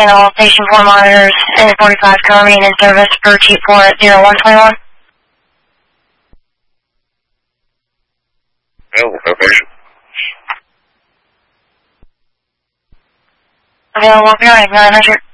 and all Station 4 monitors, N45 coming in service for Chief 4 at 0121. Location. Available, 900.